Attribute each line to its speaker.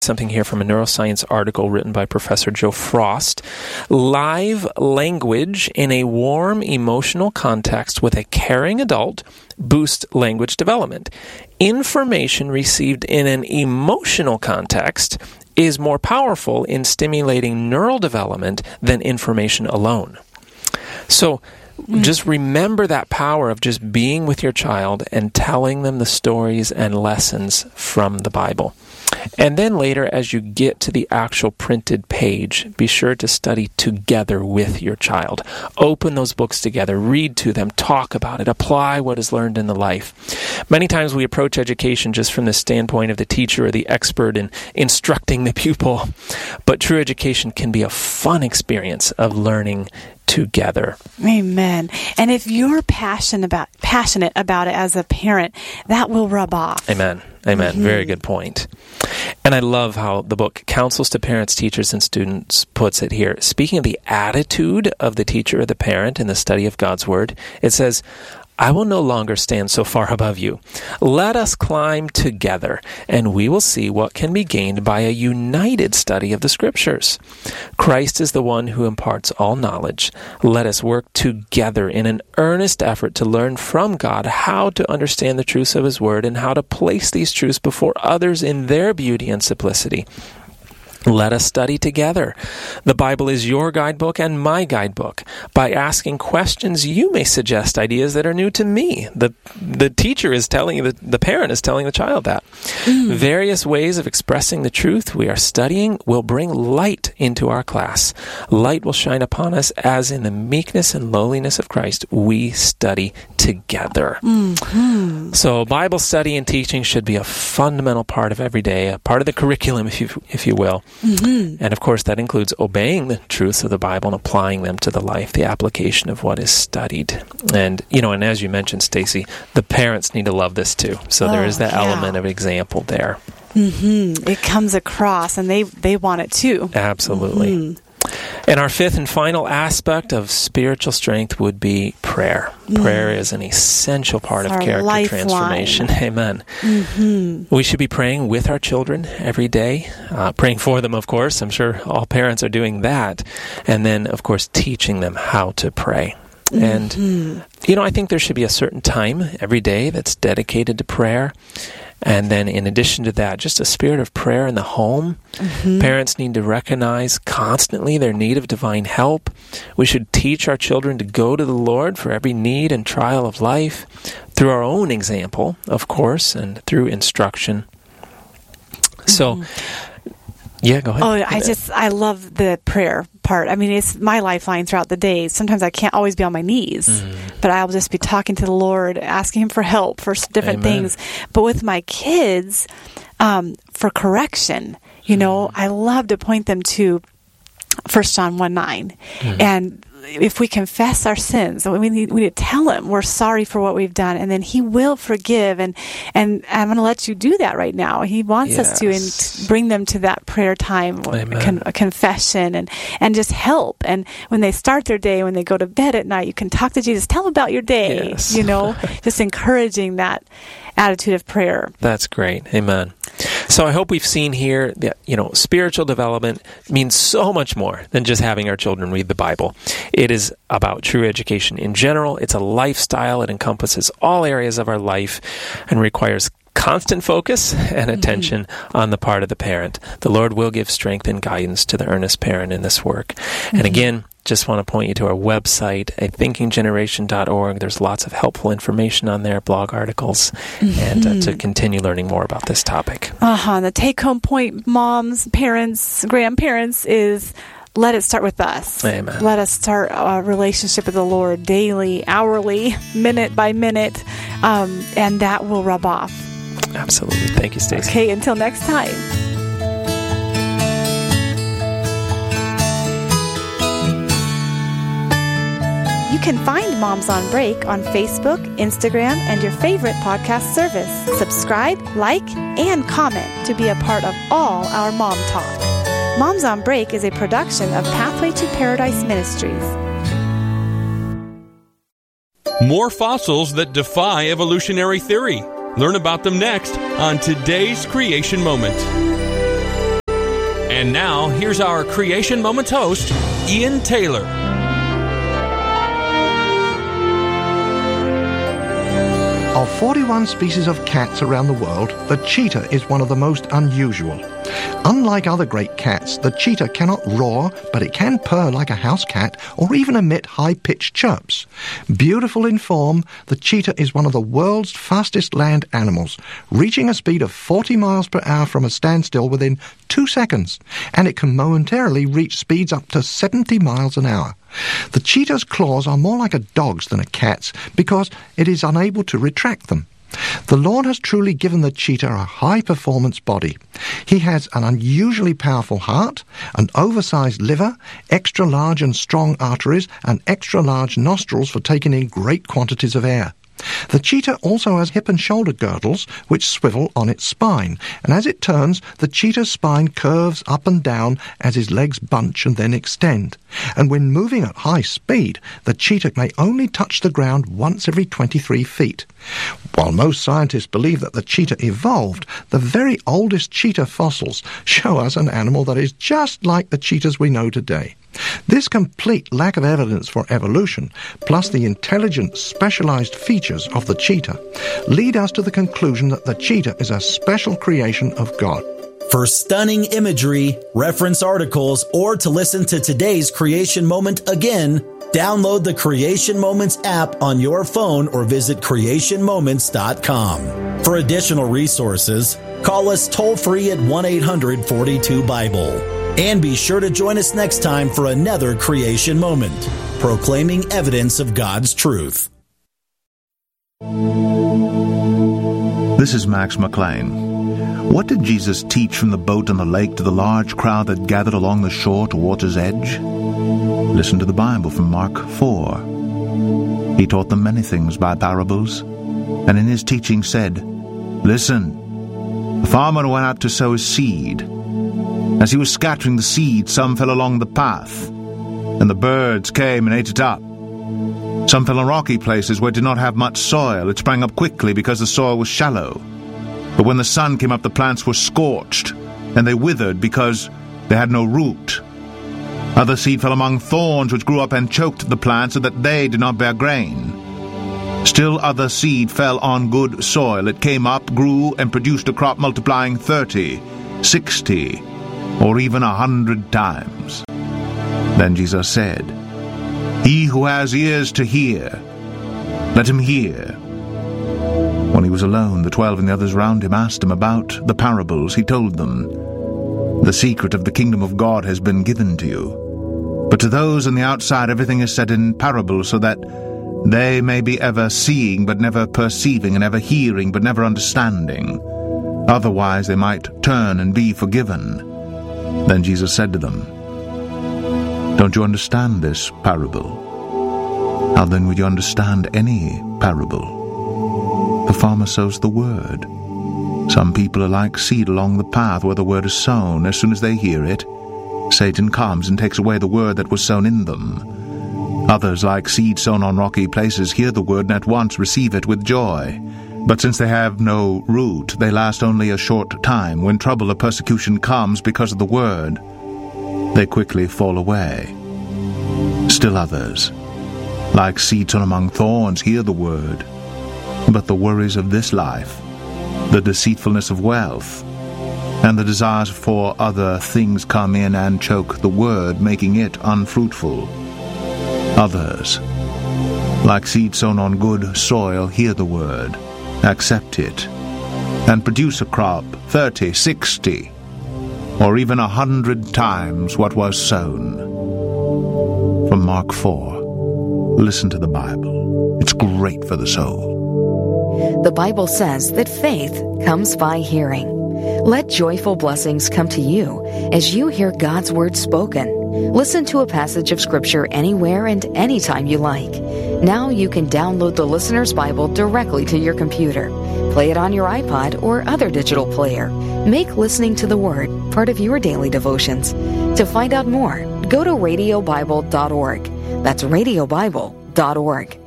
Speaker 1: something here from a neuroscience article written by Professor Joe Frost. Live language in a warm emotional context with a caring adult boosts language development. Information received in an emotional context is more powerful in stimulating neural development than information alone. So, just remember that power of just being with your child and telling them the stories and lessons from the Bible. And then later, as you get to the actual printed page, be sure to study together with your child. Open those books together, read to them, talk about it, apply what is learned in the life. Many times we approach education just from the standpoint of the teacher or the expert in instructing the pupil, but true education can be a fun experience of learning together.
Speaker 2: Amen. And if you're passionate about it as a parent, that will rub off.
Speaker 1: Amen. Amen. Mm-hmm. Very good point. And I love how the book Counsels to Parents, Teachers, and Students puts it here. Speaking of the attitude of the teacher or the parent in the study of God's Word, it says, I will no longer stand so far above you. Let us climb together, and we will see what can be gained by a united study of the Scriptures. Christ is the one who imparts all knowledge. Let us work together in an earnest effort to learn from God how to understand the truths of His Word and how to place these truths before others in their beauty and simplicity. Let us study together. The Bible is your guidebook and my guidebook. By asking questions, you may suggest ideas that are new to me. The teacher is telling you, the parent is telling the child that. Various ways of expressing the truth we are studying will bring light into our class. Light will shine upon us as in the meekness and lowliness of Christ we study together. Mm-hmm. So Bible study and teaching should be a fundamental part of every day, a part of the curriculum, if you will. Mm-hmm. And of course, that includes obeying the truths of the Bible and applying them to the life, the application of what is studied. And, and as you mentioned, Stacy, the parents need to love this too. So there is that element of example there.
Speaker 2: Mm-hmm. It comes across, and they want it too.
Speaker 1: Absolutely.
Speaker 2: Mm-hmm.
Speaker 1: And our fifth and final aspect of spiritual strength would be prayer. Prayer is an essential part of character
Speaker 2: lifeline.
Speaker 1: Transformation. Amen.
Speaker 2: Mm-hmm.
Speaker 1: We should be praying with our children every day, praying for them, of course. I'm sure all parents are doing that. And then, of course, teaching them how to pray. And, I think there should be a certain time every day that's dedicated to prayer. And then in addition to that, just a spirit of prayer in the home. Mm-hmm. Parents need to recognize constantly their need of divine help. We should teach our children to go to the Lord for every need and trial of life through our own example, of course, and through instruction. So, go ahead.
Speaker 2: I love the prayer part. I mean, it's my lifeline throughout the day. Sometimes I can't always be on my knees, but I'll just be talking to the Lord, asking Him for help for different things. But with my kids, for correction, I love to point them to 1 John 1:9. And if we confess our sins, we need to tell Him we're sorry for what we've done, and then He will forgive. And I'm going to let you do that right now. He wants us to and bring them to that prayer time, a confession, and just help. And when they start their day, when they go to bed at night, you can talk to Jesus. Tell Him about your day.
Speaker 1: Yes.
Speaker 2: Just encouraging that attitude of prayer.
Speaker 1: That's great. Amen. So I hope we've seen here that, spiritual development means so much more than just having our children read the Bible. It is about true education in general. It's a lifestyle. It encompasses all areas of our life and requires constant focus and attention on the part of the parent. The Lord will give strength and guidance to the earnest parent in this work. And again, just want to point you to our website, athinkinggeneration.org. There's lots of helpful information on there, blog articles, and to continue learning more about this topic.
Speaker 2: The take-home point, moms, parents, grandparents, is let it start with us.
Speaker 1: Amen.
Speaker 2: Let us start a relationship with the Lord daily, hourly, minute by minute, and that will rub off.
Speaker 1: Absolutely. Thank you, Stacey.
Speaker 2: Okay, until next time. You can find Moms on Break on Facebook, Instagram, and your favorite podcast service. Subscribe, like, and comment to be a part of all our Mom Talk. Moms on Break is a production of Pathway to Paradise Ministries.
Speaker 3: More fossils that defy evolutionary theory. Learn about them next on Today's Creation Moment. And now, here's our Creation Moments host, Ian Taylor.
Speaker 4: Of 41 species of cats around the world, the cheetah is one of the most unusual. Unlike other great cats, the cheetah cannot roar, but it can purr like a house cat or even emit high-pitched chirps. Beautiful in form, the cheetah is one of the world's fastest land animals, reaching a speed of 40 miles per hour from a standstill within 2 seconds, and it can momentarily reach speeds up to 70 miles an hour. The cheetah's claws are more like a dog's than a cat's because it is unable to retract them. The Lord has truly given the cheetah a high-performance body. He has an unusually powerful heart, an oversized liver, extra-large and strong arteries, and extra-large nostrils for taking in great quantities of air. The cheetah also has hip and shoulder girdles which swivel on its spine, and as it turns, the cheetah's spine curves up and down as his legs bunch and then extend. And when moving at high speed, the cheetah may only touch the ground once every 23 feet. While most scientists believe that the cheetah evolved, the very oldest cheetah fossils show us an animal that is just like the cheetahs we know today. This complete lack of evidence for evolution, plus the intelligent, specialized features of the cheetah, lead us to the conclusion that the cheetah is a special creation of God.
Speaker 5: For stunning imagery, reference articles, or to listen to today's Creation Moment again, download the Creation Moments app on your phone or visit creationmoments.com. For additional resources, call us toll-free at 1-800-42-BIBLE. And be sure to join us next time for another Creation Moment, proclaiming evidence of God's truth.
Speaker 6: This is Max McLean. What did Jesus teach from the boat on the lake to the large crowd that gathered along the shore to water's edge? Listen to the Bible from Mark 4. He taught them many things by parables, and in his teaching said, "Listen, the farmer went out to sow his seed. As he was scattering the seed, some fell along the path, and the birds came and ate it up. Some fell on rocky places where it did not have much soil. It sprang up quickly because the soil was shallow. But when the sun came up, the plants were scorched, and they withered because they had no root. Other seed fell among thorns, which grew up and choked the plant so that they did not bear grain. Still other seed fell on good soil. It came up, grew, and produced a crop multiplying 30, 60, or even 100 times. Then Jesus said, He who has ears to hear, let him hear." When he was alone, the 12 and the others round him asked him about the parables. He told them, "The secret of the kingdom of God has been given to you. But to those on the outside everything is said in parables, so that they may be ever seeing but never perceiving, and ever hearing but never understanding. Otherwise they might turn and be forgiven." Then Jesus said to them, "Don't you understand this parable? How then would you understand any parable? The farmer sows the word. Some people are like seed along the path where the word is sown. As soon as they hear it, Satan comes and takes away the word that was sown in them. Others, like seed sown on rocky places, hear the word and at once receive it with joy. But since they have no root, they last only a short time. When trouble or persecution comes because of the word, they quickly fall away. Still others, like seed sown among thorns, hear the word. But the worries of this life, the deceitfulness of wealth, and the desires for other things come in and choke the word, making it unfruitful. Others, like seed sown on good soil, hear the word, accept it, and produce a crop 30, 60, or even 100 times what was sown. From Mark 4. Listen to the Bible. It's great for the soul.
Speaker 7: The Bible says that faith comes by hearing. Let joyful blessings come to you as you hear God's word spoken. Listen to a passage of Scripture anywhere and anytime you like. Now you can download the Listener's Bible directly to your computer. Play it on your iPod or other digital player. Make listening to the Word part of your daily devotions. To find out more, go to radiobible.org. That's radiobible.org.